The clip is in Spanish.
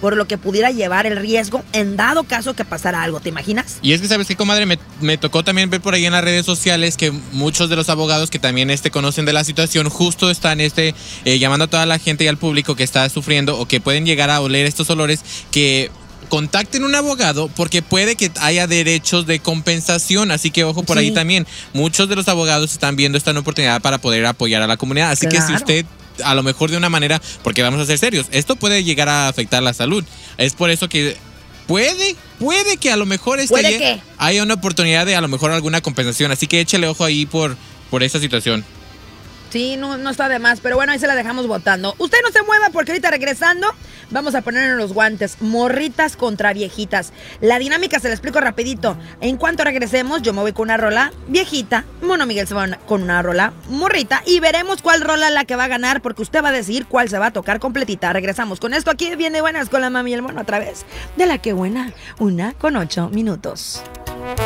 por lo que pudiera llevar el riesgo en dado caso que pasara algo. ¿Te imaginas? Y es que, ¿sabes qué, comadre? Me tocó también ver por ahí en las redes sociales que muchos de los abogados que también conocen de la situación justo están llamando a toda la gente y al público que está sufriendo o que pueden llegar a oler estos olores, que contacten un abogado porque puede que haya derechos de compensación, así que ojo por ahí también. Muchos de los abogados están viendo esta oportunidad para poder apoyar a la comunidad, así que si usted, a lo mejor de una manera, porque vamos a ser serios, esto puede llegar a afectar la salud, es por eso que puede que a lo mejor haya una oportunidad de a lo mejor alguna compensación, así que échale ojo ahí por esta situación. Sí, no está de más, pero bueno, ahí se la dejamos votando. Usted no se mueva porque ahorita regresando vamos a ponernos los guantes. Morritas contra viejitas. La dinámica se la explico rapidito. En cuanto regresemos, yo me voy con una rola viejita, Mono Miguel se va con una rola morrita y veremos cuál rola es la que va a ganar porque usted va a decidir cuál se va a tocar completita. Regresamos con esto aquí, bien de buenas con la mami y el mono a través de La Que Buena, 1:08.